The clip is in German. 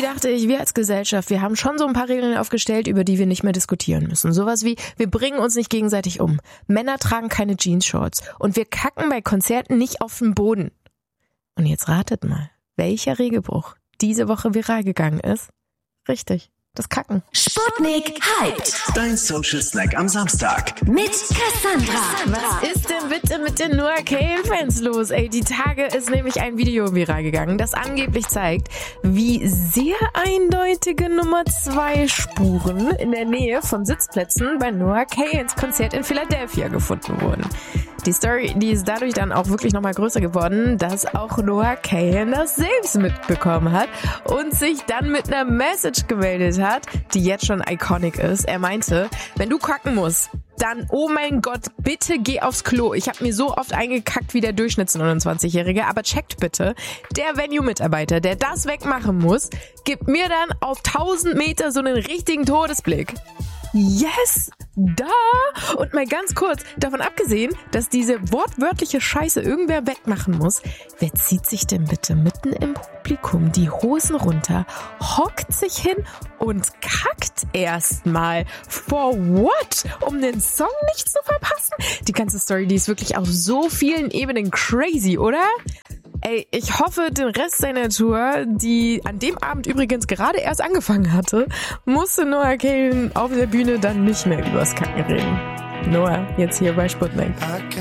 dachte ich, wir als Gesellschaft, wir haben schon so ein paar Regeln aufgestellt, über die wir nicht mehr diskutieren müssen. Sowas wie, wir bringen uns nicht gegenseitig um. Männer tragen keine Jeansshorts. Und wir kacken bei Konzerten nicht auf den Boden. Und jetzt ratet mal, welcher Regelbruch diese Woche viral gegangen ist. Richtig, das Kacken. Sputnik hyped. Dein Social Snack am Samstag. Mit Cassandra. Was ist denn bitte mit den Noah Kahan-Fans los? Ey, die Tage ist nämlich ein Video viral gegangen, das angeblich zeigt, wie sehr eindeutige Nummer 2 Spuren in der Nähe von Sitzplätzen bei Noah Kahans Konzert in Philadelphia gefunden wurden. Die Story, die ist dadurch dann auch wirklich nochmal größer geworden, dass auch Noah Kahan das selbst mitbekommen hat und sich dann mit einer Message gemeldet hat, die jetzt schon iconic ist. Er meinte, wenn du kacken musst, dann, oh mein Gott, bitte geh aufs Klo. Ich habe mir so oft eingekackt wie der Durchschnitts-29-Jährige, aber checkt bitte, der Venue-Mitarbeiter, der das wegmachen muss, gibt mir dann auf 1000 Meter so einen richtigen Todesblick. Yes, da! Und mal ganz kurz, davon abgesehen, dass diese wortwörtliche Scheiße irgendwer wegmachen muss, wer zieht sich denn bitte mitten im Publikum die Hosen runter, hockt sich hin und kackt erstmal? For what? Um den Song nicht zu verpassen? Die ganze Story, die ist wirklich auf so vielen Ebenen crazy, oder? Ey, ich hoffe, den Rest seiner Tour, die an dem Abend übrigens gerade erst angefangen hatte, musste Noah Kahan auf der Bühne dann nicht mehr übers Kacken reden. Noah, jetzt hier bei Sputnik.